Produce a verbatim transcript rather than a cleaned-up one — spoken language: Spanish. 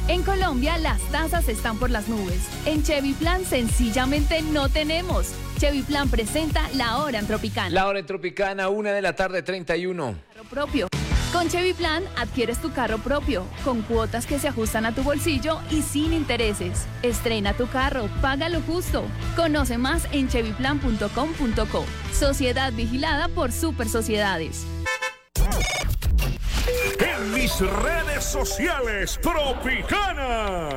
En Colombia, las tasas están por las nubes. En Chevy Plan, sencillamente no tenemos. Chevy Plan presenta La Hora en Tropicana. La Hora en Tropicana, una de la tarde, treinta y uno. Carro propio. Con Chevy Plan, adquieres tu carro propio, con cuotas que se ajustan a tu bolsillo y sin intereses. Estrena tu carro, paga lo justo. Conoce más en chevy plan punto com punto co. Sociedad vigilada por Super Sociedades. En mis redes sociales, Tropicana.